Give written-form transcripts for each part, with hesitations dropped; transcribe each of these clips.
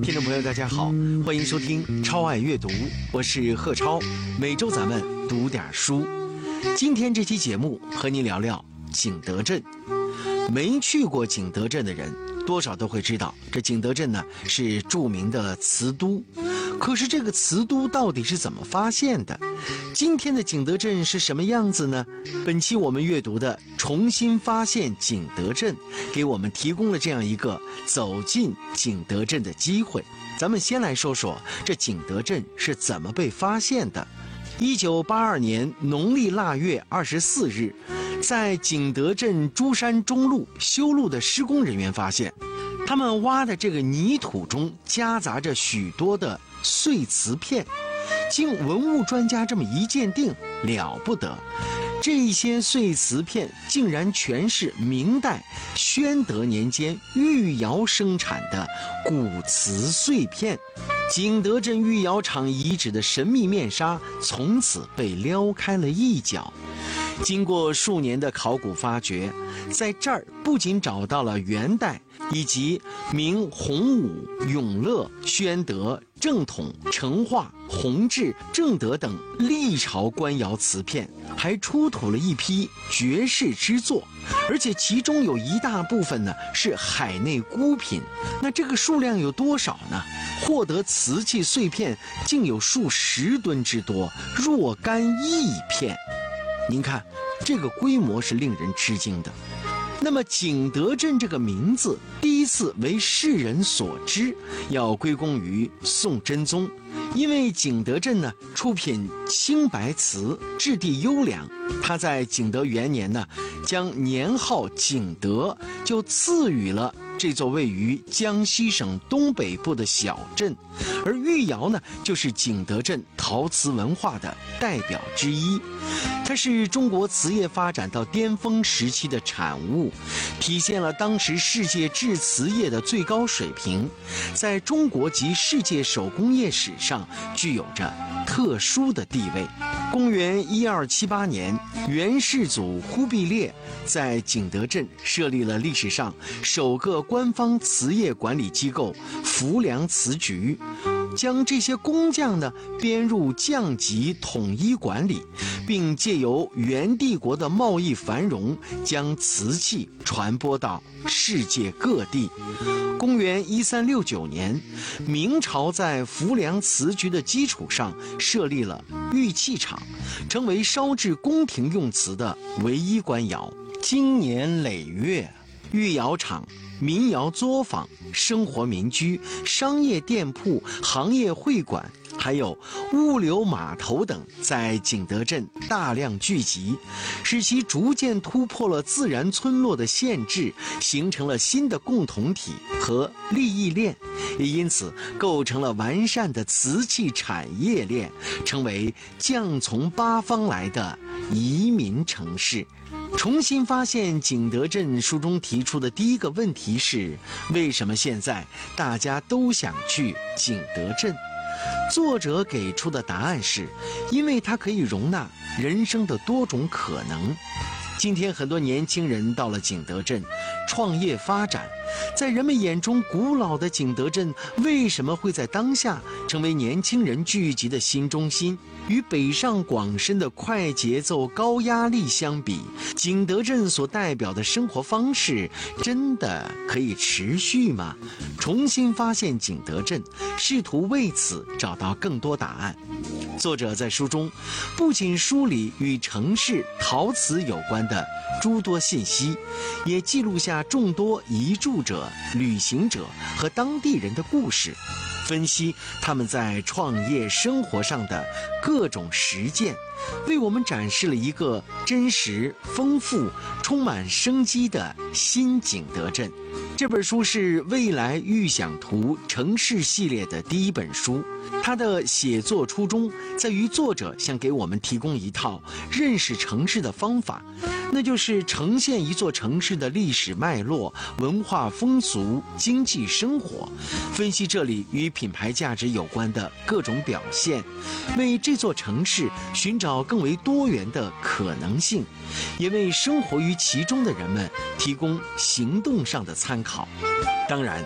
听众朋友大家好，欢迎收听超爱阅读，我是贺超，每周咱们读点书。今天这期节目和你聊聊景德镇。没去过景德镇的人多少都会知道，这景德镇呢是著名的瓷都。可是这个瓷都到底是怎么发现的？今天的景德镇是什么样子呢？本期我们阅读的《重新发现景德镇》给我们提供了这样一个走进景德镇的机会。咱们先来说说这景德镇是怎么被发现的。1982年农历腊月24日，在景德镇珠山中路修路的施工人员发现，他们挖的这个泥土中夹杂着许多的碎瓷片。经文物专家这么一鉴定，了不得，这些碎瓷片竟然全是明代宣德年间御窑生产的古瓷碎片。景德镇御窑厂遗址的神秘面纱从此被撩开了一角。经过数年的考古发掘，在这儿不仅找到了元代以及明洪武、永乐、宣德、正统、成化、弘治、正德等历朝官窑瓷片，还出土了一批绝世之作，而且其中有一大部分呢是海内孤品。那这个数量有多少呢？获得瓷器碎片竟有数十吨之多，若干亿片。您看，这个规模是令人吃惊的。那么景德镇这个名字第一次为世人所知，要归功于宋真宗。因为景德镇呢出品青白瓷，质地优良，他在景德元年呢将年号景德就赐予了这座位于江西省东北部的小镇。而御窑呢就是景德镇陶瓷文化的代表之一，它是中国瓷业发展到巅峰时期的产物，体现了当时世界制瓷业的最高水平，在中国及世界手工业史上具有着特殊的地位。公元1278年，元世祖忽必烈在景德镇设立了历史上首个官方瓷业管理机构浮梁瓷局，将这些工匠呢编入匠级统一管理，并借由元帝国的贸易繁荣，将瓷器传播到世界各地。公元1369年，明朝在浮梁瓷局的基础上设立了玉器厂，成为烧制宫廷用瓷的唯一官窑。经年累月，御窑厂、民窑作坊、生活民居、商业店铺、行业会馆，还有物流码头等在景德镇大量聚集，使其逐渐突破了自然村落的限制，形成了新的共同体和利益链，也因此构成了完善的瓷器产业链，成为匠从八方来的移民城市。重新发现景德镇书中提出的第一个问题是，为什么现在大家都想去景德镇？作者给出的答案是，因为它可以容纳人生的多种可能。今天很多年轻人到了景德镇创业发展，在人们眼中古老的景德镇为什么会在当下成为年轻人聚集的新中心？与北上广深的快节奏高压力相比，景德镇所代表的生活方式真的可以持续吗？重新发现景德镇，试图为此找到更多答案。作者在书中不仅梳理与城市陶瓷有关的诸多信息，也记录下众多移住者、旅行者和当地人的故事，分析他们在创业生活上的各种实践，为我们展示了一个真实、丰富、充满生机的新景德镇。这本书是未来预想图城市系列的第一本书，它的写作初衷在于作者想给我们提供一套认识城市的方法，那就是呈现一座城市的历史脉络、文化风俗、经济生活，分析这里与品牌价值有关的各种表现，为这座城市寻找更为多元的可能性，也为生活于其中的人们提供行动上的参考。当然，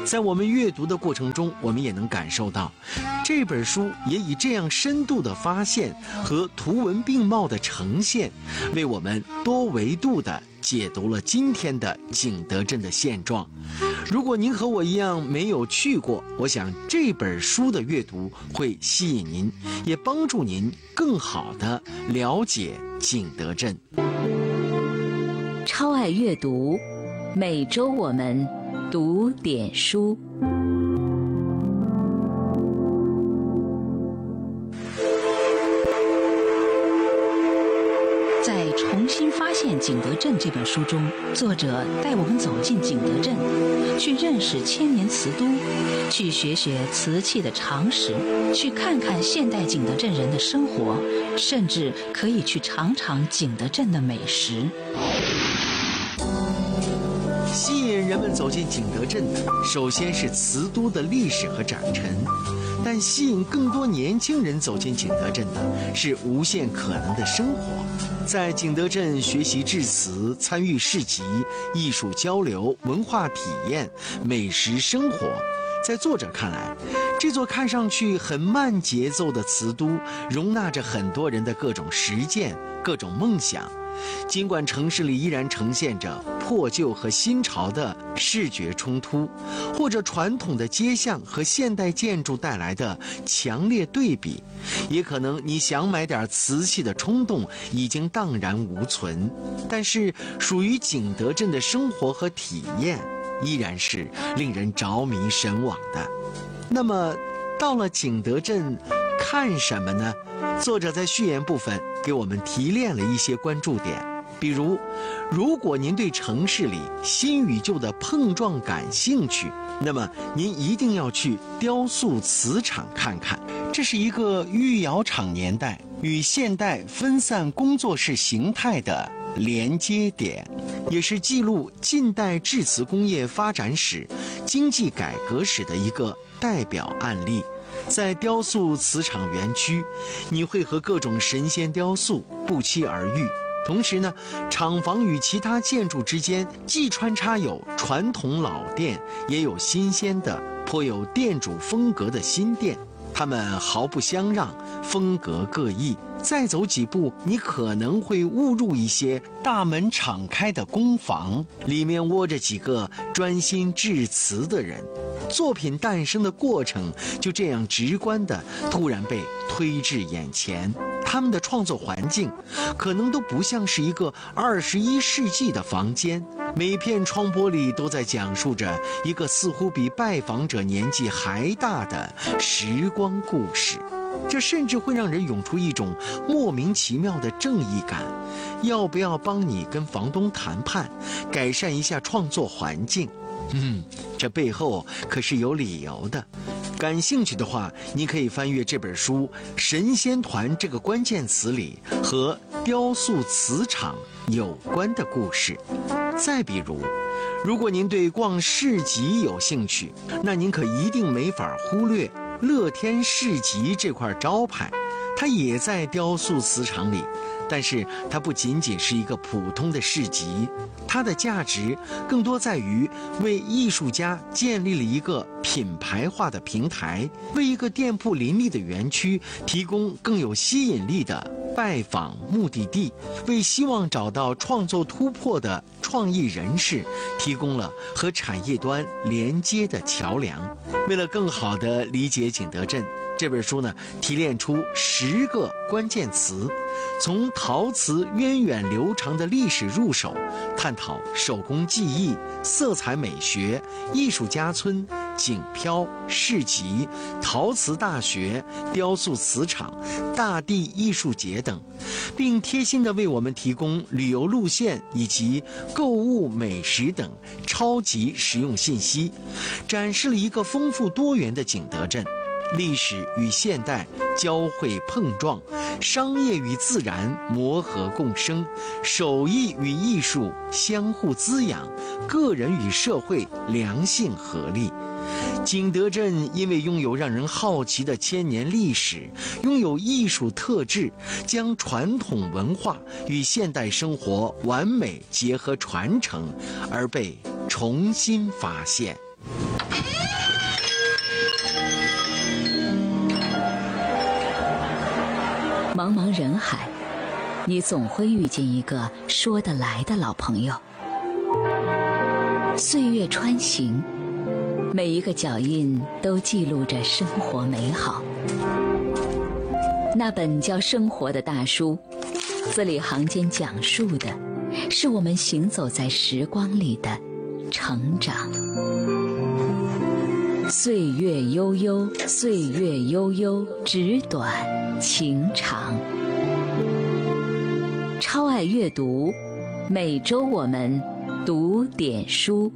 在我们阅读的过程中，我们也能感受到，这本书也以这样深度的发现和图文并茂的呈现，为我们多维度的解读了今天的景德镇的现状。如果您和我一样没有去过，我想这本书的阅读会吸引您，也帮助您更好地了解景德镇。 超爱阅读，每周我们读点书。在《重新发现景德镇》这本书中，作者带我们走进景德镇，去认识千年瓷都，去学学瓷器的常识，去看看现代景德镇人的生活，甚至可以去尝尝景德镇的美食。 吸引人们走进景德镇的，首先是瓷都的历史和展陈，但吸引更多年轻人走进景德镇的是无限可能的生活。在景德镇学习制瓷，参与市集、艺术交流、文化体验、美食生活。在作者看来，这座看上去很慢节奏的瓷都，容纳着很多人的各种实践、各种梦想。尽管城市里依然呈现着破旧和新潮的视觉冲突，或者传统的街巷和现代建筑带来的强烈对比，也可能你想买点瓷器的冲动已经荡然无存，但是属于景德镇的生活和体验依然是令人着迷神往的。那么到了景德镇看什么呢？作者在序言部分给我们提炼了一些关注点，比如，如果您对城市里新与旧的碰撞感兴趣，那么您一定要去雕塑瓷厂看看。这是一个御窑厂年代与现代分散工作室形态的连接点，也是记录近代制瓷工业发展史、经济改革史的一个代表案例。在雕塑瓷厂园区，你会和各种神仙雕塑不期而遇。同时呢，厂房与其他建筑之间既穿插有传统老店，也有新鲜的、颇有店主风格的新店，它们毫不相让，风格各异。再走几步，你可能会误入一些大门敞开的工房，里面窝着几个专心制瓷的人。作品诞生的过程就这样直观地突然被推至眼前。他们的创作环境可能都不像是一个21世纪的房间，每片窗玻璃都在讲述着一个似乎比拜访者年纪还大的时光故事。这甚至会让人涌出一种莫名其妙的正义感。要不要帮你跟房东谈判，改善一下创作环境？这背后可是有理由的。感兴趣的话，你可以翻阅这本书神仙团这个关键词里和雕塑瓷厂有关的故事。再比如，如果您对逛市集有兴趣，那您可一定没法忽略乐天市集这块招牌。它也在雕塑瓷厂里，但是它不仅仅是一个普通的市集，它的价值更多在于为艺术家建立了一个品牌化的平台，为一个店铺林立的园区提供更有吸引力的拜访目的地，为希望找到创作突破的创意人士提供了和产业端连接的桥梁。为了更好地理解景德镇，这本书呢提炼出10个关键词，从陶瓷源远流长的历史入手，探讨手工技艺、色彩美学、艺术家村、景漂、市集、陶瓷大学、雕塑瓷厂、大地艺术节等，并贴心地为我们提供旅游路线以及购物、美食等超级实用信息，展示了一个丰富多元的景德镇。历史与现代交汇碰撞，商业与自然磨合共生，手艺与艺术相互滋养，个人与社会良性合力。景德镇因为拥有让人好奇的千年历史，拥有艺术特质，将传统文化与现代生活完美结合传承，而被重新发现。 茫茫人海，你总会遇见一个说得来的老朋友。岁月穿行，每一个脚印都记录着生活美好。那本叫《生活》的大书，字里行间讲述的是我们行走在时光里的成长。岁月悠悠，岁月悠悠，纸短情长。超爱阅读，每周我们读点书。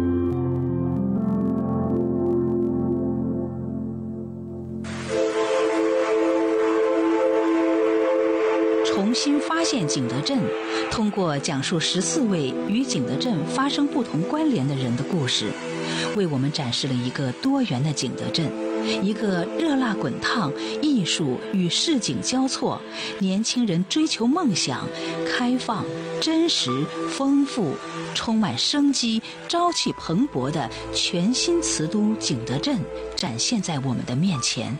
重新发现景德镇，通过讲述14位与景德镇发生不同关联的人的故事，为我们展示了一个多元的景德镇，一个热辣滚烫、艺术与市井交错、年轻人追求梦想、开放、真实、丰富、充满生机、朝气蓬勃的全新瓷都景德镇展现在我们的面前。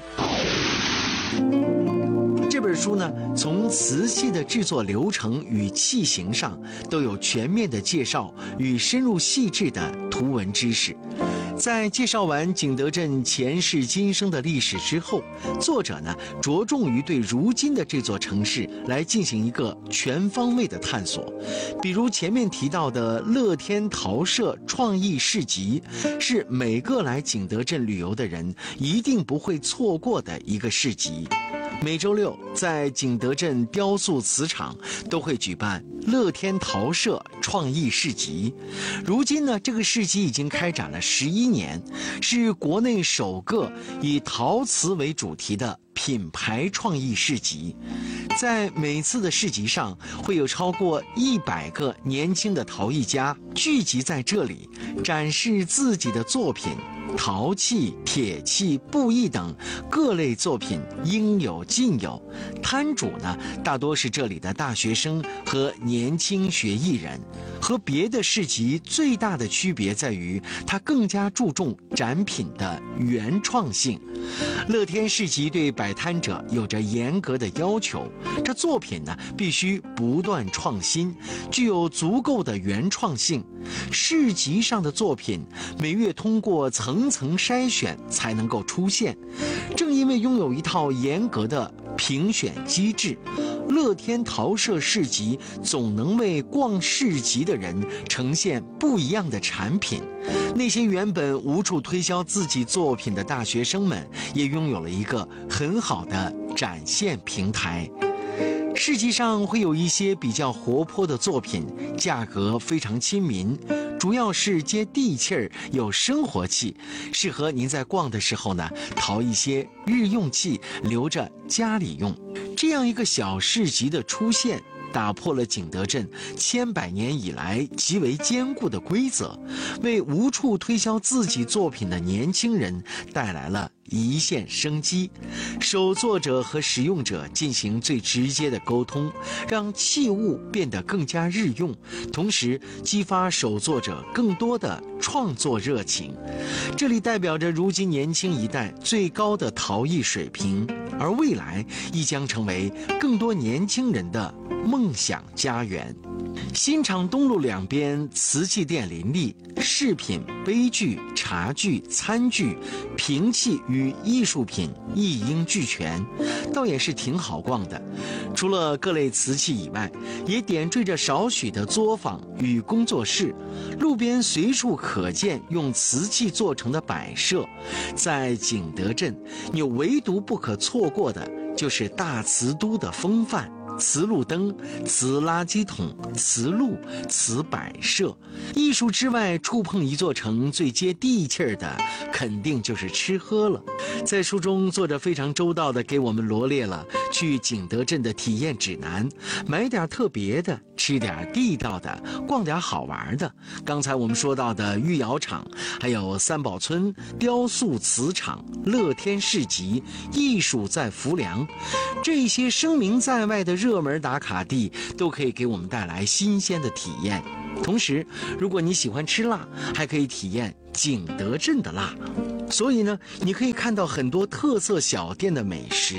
这本书呢，从瓷器的制作流程与器型上都有全面的介绍与深入细致的图文知识。在介绍完景德镇前世今生的历史之后，作者呢着重于对如今的这座城市来进行一个全方位的探索。比如前面提到的乐天陶社创意市集，是每个来景德镇旅游的人一定不会错过的一个市集。每周六在景德镇雕塑瓷厂都会举办乐天陶社创意市集。如今呢，这个市集已经开展了11年，是国内首个以陶瓷为主题的品牌创意市集。在每次的市集上，会有超过100个年轻的陶艺家聚集在这里，展示自己的作品。陶器、铁器、布艺等各类作品应有尽有。摊主呢，大多是这里的大学生和年轻学艺人。和别的市集最大的区别在于，它更加注重展品的原创性。乐天市集对摆摊者有着严格的要求，这作品呢必须不断创新，具有足够的原创性。市集上的作品每月通过层层筛选才能够出现。正因为拥有一套严格的评选机制，乐天陶社市集总能为逛市集的人呈现不一样的产品。那些原本无处推销自己作品的大学生们，也拥有了一个很好的展现平台。市集上会有一些比较活泼的作品，价格非常亲民，主要是接地气儿，有生活气，适合您在逛的时候呢，淘一些日用器留着家里用。这样一个小市集的出现，打破了景德镇千百年以来极为坚固的规则，为无处推销自己作品的年轻人带来了一线生机。手作者和使用者进行最直接的沟通，让器物变得更加日用，同时激发手作者更多的创作热情。这里代表着如今年轻一代最高的陶艺水平，而未来亦将成为更多年轻人的梦想家园。新厂东路两边瓷器店林立，饰品、杯具、茶具、餐具、瓶器与艺术品一应俱全，倒也是挺好逛的。除了各类瓷器以外，也点缀着少许的作坊与工作室，路边随处可见用瓷器做成的摆设。在景德镇，你唯独不可错过的就是大瓷都的风范。瓷路灯、瓷垃圾桶、瓷路、瓷摆设，艺术之外，触碰一座城最接地气儿的，肯定就是吃喝了。在书中，作者非常周到地给我们罗列了去景德镇的体验指南，买点特别的，吃点地道的，逛点好玩的。刚才我们说到的御窑厂，还有三宝村、雕塑瓷厂、乐天市集、艺术在浮梁，这些声名在外的热门打卡地都可以给我们带来新鲜的体验。同时，如果你喜欢吃辣，还可以体验景德镇的辣。所以呢，你可以看到很多特色小店的美食。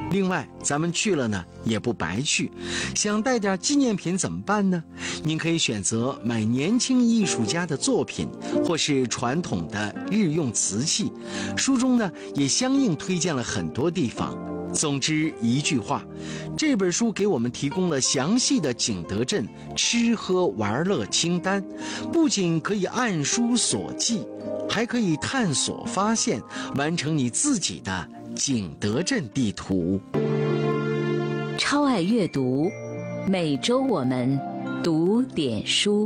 另外，咱们去了呢也不白去，想带点纪念品怎么办呢？您可以选择买年轻艺术家的作品，或是传统的日用瓷器。书中呢也相应推荐了很多地方。总之一句话，这本书给我们提供了详细的景德镇吃喝玩乐清单，不仅可以按书索记，还可以探索发现，完成你自己的景德镇地图。 超爱阅读，每周我们读点书。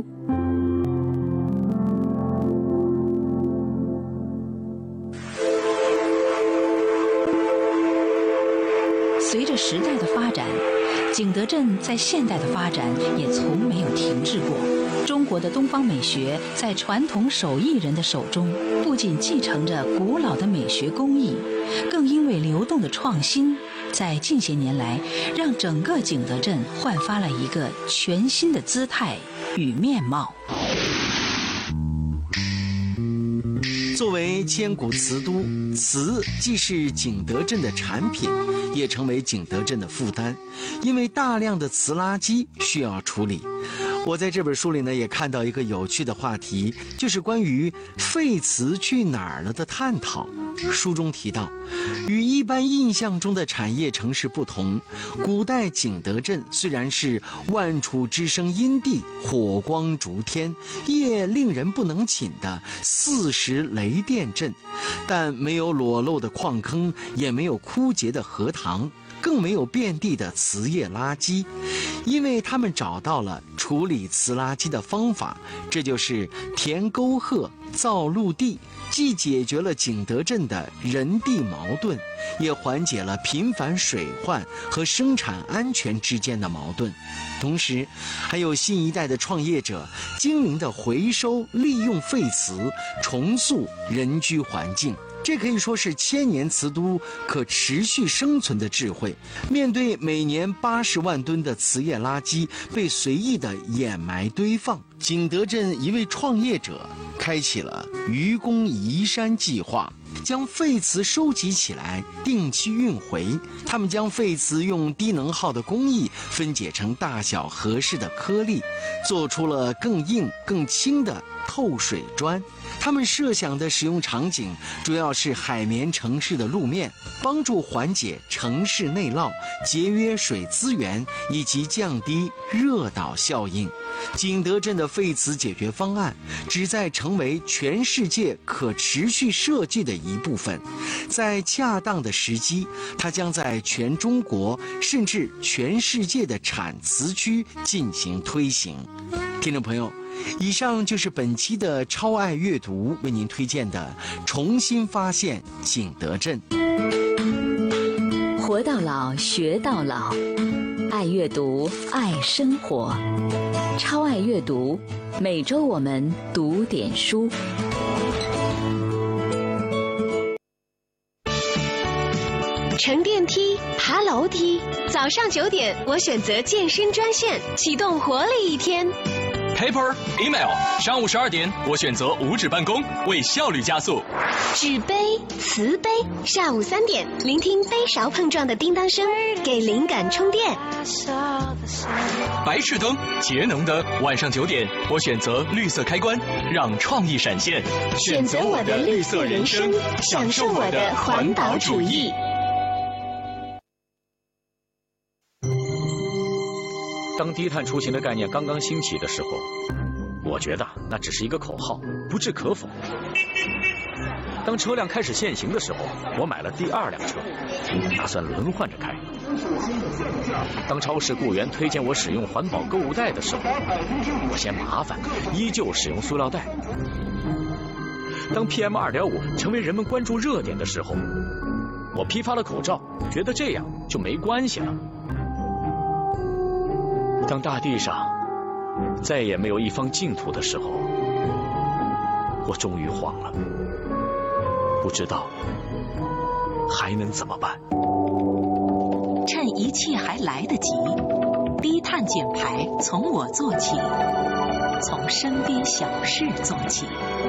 随着时代的发展，景德镇在现代的发展也从没有停滞过。中国的东方美学在传统手艺人的手中，不仅继承着古老的美学工艺，更因为流动的创新，在近些年来让整个景德镇焕发了一个全新的姿态与面貌。 作为千古瓷都，瓷既是景德镇的产品，也成为景德镇的负担，因为大量的瓷垃圾需要处理。我在这本书里呢也看到一个有趣的话题，就是关于废瓷去哪儿了的探讨。书中提到，与一般印象中的产业城市不同，古代景德镇虽然是万处之生阴地，火光烛天，夜令人不能寝的40雷电镇，但没有裸露的矿坑，也没有枯竭的荷塘，更没有遍地的瓷业垃圾，因为他们找到了处理瓷垃圾的方法，这就是填沟壑、造陆地，既解决了景德镇的人地矛盾，也缓解了频繁水患和生产安全之间的矛盾。同时，还有新一代的创业者精明地回收利用废瓷，重塑人居环境。这可以说是千年瓷都可持续生存的智慧。面对每年80万吨的瓷业垃圾被随意的掩埋堆放，景德镇一位创业者开启了愚公移山计划，将废瓷收集起来，定期运回。他们将废瓷用低能耗的工艺分解成大小合适的颗粒，做出了更硬更轻的透水砖。他们设想的使用场景主要是海绵城市的路面，帮助缓解城市内涝，节约水资源以及降低热岛效应。景德镇的废瓷解决方案旨在成为全世界可持续设计的一部分，在恰当的时机，它将在全中国甚至全世界的产瓷区进行推行。听众朋友，以上就是本期的超爱阅读为您推荐的重新发现景德镇。 活到老，学到老，爱阅读，爱生活。超爱阅读，每周我们读点书。 乘电梯，爬楼梯，早上9点，我选择健身专线，启动活力一天。 Paper, email， 上午12点，我选择无纸办公，为效率加速。 纸杯、瓷杯，下午3点，聆听杯勺碰撞的叮当声，给灵感充电。 白炽灯，节能灯，晚上9点，我选择绿色开关，让创意闪现。 选择我的绿色人生，享受我的环保主义。 当低碳出行的概念刚刚兴起的时候，我觉得那只是一个口号，不置可否。当车辆开始限行的时候，我买了第2辆车，打算轮换着开。当超市雇员推荐我使用环保购物袋的时候，我嫌麻烦，依旧使用塑料袋。当 PM2.5 成为人们关注热点的时候，我批发了口罩，觉得这样就没关系了。当大地上再也没有一方净土的时候，我终于慌了，不知道还能怎么办。 趁一切还来得及，低碳减排从我做起，从身边小事做起。